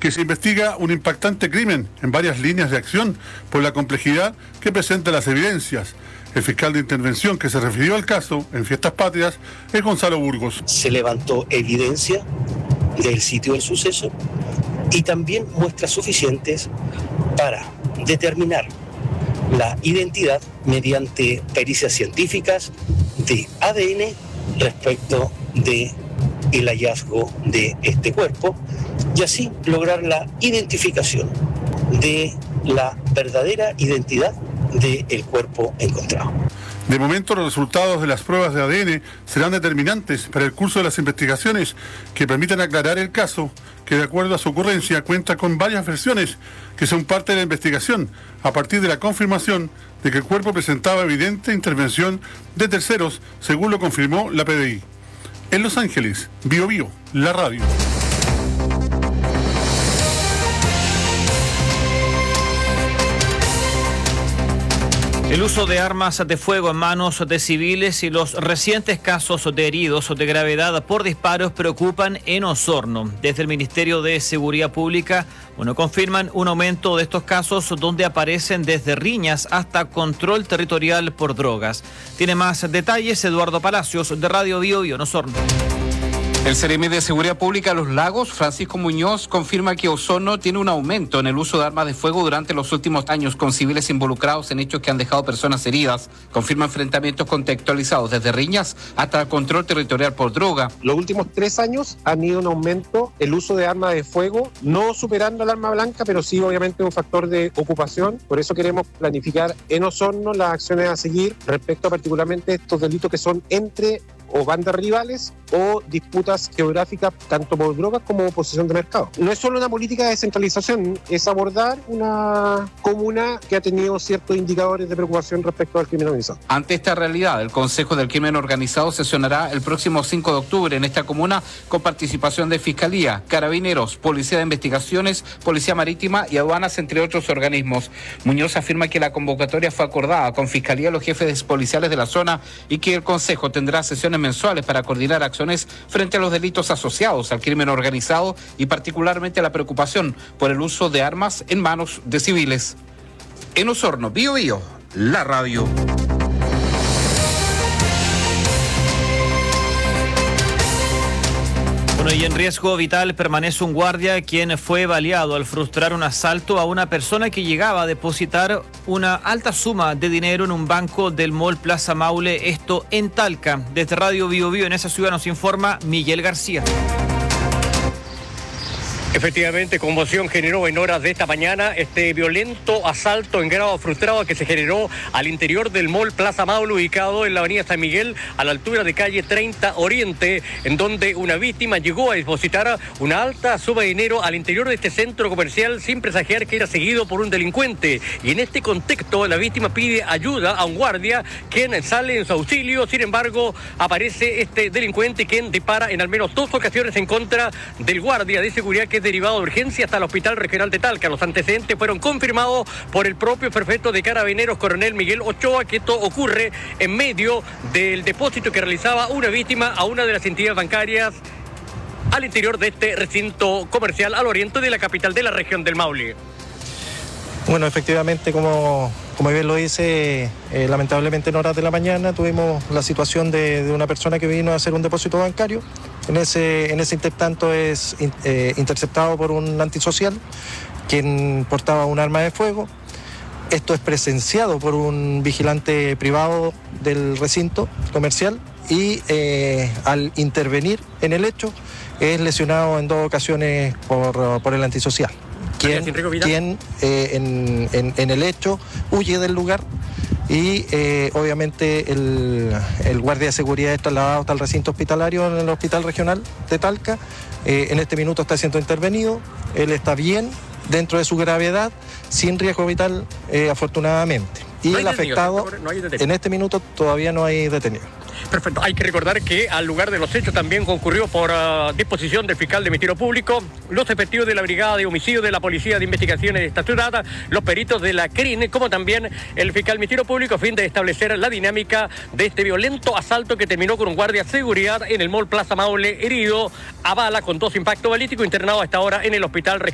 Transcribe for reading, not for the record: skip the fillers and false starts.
que se investiga un impactante crimen en varias líneas de acción por la complejidad que presenta las evidencias. El fiscal de intervención que se refirió al caso en Fiestas Patrias es Gonzalo Burgos. Se levantó evidencia del sitio del suceso y también muestras suficientes para determinar la identidad mediante pericias científicas de ADN respecto de el hallazgo de este cuerpo y así lograr la identificación de la verdadera identidad del cuerpo encontrado. De momento, los resultados de las pruebas de ADN serán determinantes para el curso de las investigaciones que permitan aclarar el caso, que de acuerdo a su ocurrencia cuenta con varias versiones que son parte de la investigación, a partir de la confirmación de que el cuerpo presentaba evidente intervención de terceros, según lo confirmó la PDI. En Los Ángeles, Bio Bio, la radio. El uso de armas de fuego en manos de civiles y los recientes casos de heridos de gravedad por disparos preocupan en Osorno. Desde el Ministerio de Seguridad Pública, confirman un aumento de estos casos donde aparecen desde riñas hasta control territorial por drogas. Tiene más detalles Eduardo Palacios de Radio Bio Bio en Osorno. El Seremi de Seguridad Pública de Los Lagos, Francisco Muñoz, confirma que Osorno tiene un aumento en el uso de armas de fuego durante los últimos años, con civiles involucrados en hechos que han dejado personas heridas. Confirma enfrentamientos contextualizados desde riñas hasta control territorial por droga. Los últimos 3 años han ido un aumento el uso de armas de fuego, no superando al arma blanca, pero sí obviamente un factor de ocupación. Por eso queremos planificar en Osorno las acciones a seguir respecto a particularmente estos delitos que son entre o bandas rivales o disputas geográficas tanto por drogas como posesión de mercado. No es solo una política de descentralización, es abordar una comuna que ha tenido ciertos indicadores de preocupación respecto al crimen organizado. Ante esta realidad, el Consejo del Crimen Organizado sesionará el próximo 5 de octubre en esta comuna con participación de Fiscalía, Carabineros, Policía de Investigaciones, Policía Marítima y Aduanas, entre otros organismos. Muñoz afirma que la convocatoria fue acordada con Fiscalía y los jefes policiales de la zona y que el Consejo tendrá sesiones mensuales para coordinar acciones frente a los delitos asociados al crimen organizado y particularmente la preocupación por el uso de armas en manos de civiles. En Osorno, Bio Bio, la radio. Y en riesgo vital permanece un guardia quien fue baleado al frustrar un asalto a una persona que llegaba a depositar una alta suma de dinero en un banco del Mall Plaza Maule, esto en Talca. Desde Radio Bio Bio en esa ciudad nos informa Miguel García. Efectivamente, conmoción generó en horas de esta mañana este violento asalto en grado frustrado que se generó al interior del Mall Plaza Maule, ubicado en la avenida San Miguel, a la altura de calle 30 Oriente, en donde una víctima llegó a depositar una alta suma de dinero al interior de este centro comercial sin presagiar que era seguido por un delincuente. Y en este contexto, la víctima pide ayuda a un guardia, quien sale en su auxilio. Sin embargo, aparece este delincuente quien dispara en al menos 2 ocasiones en contra del guardia de seguridad, que es derivado de urgencia hasta el Hospital Regional de Talca. Los antecedentes fueron confirmados por el propio prefecto de Carabineros, coronel Miguel Ochoa, que esto ocurre en medio del depósito que realizaba una víctima a una de las entidades bancarias al interior de este recinto comercial al oriente de la capital de la región del Maule. Bueno, efectivamente, como bien lo dice, lamentablemente en horas de la mañana tuvimos la situación de una persona que vino a hacer un depósito bancario. En ese intertanto es interceptado por un antisocial quien portaba un arma de fuego. Esto es presenciado por un vigilante privado del recinto comercial y al intervenir en el hecho es lesionado en 2 ocasiones por el antisocial, quien en el hecho huye del lugar y obviamente el guardia de seguridad es trasladado hasta el recinto hospitalario en el Hospital Regional de Talca. En este minuto está siendo intervenido, él está bien dentro de su gravedad, sin riesgo vital, afortunadamente. Y el afectado, en este minuto todavía no hay detenido. Perfecto. Hay que recordar que al lugar de los hechos también concurrió por disposición del fiscal de Ministerio Público, los efectivos de la Brigada de Homicidio de la Policía de Investigaciones de esta ciudad, los peritos de la CRIN, como también el fiscal de Ministerio Público, a fin de establecer la dinámica de este violento asalto que terminó con un guardia de seguridad en el Mall Plaza Maule herido a bala con 2 impactos balísticos, internado a esta hora en el Hospital Regional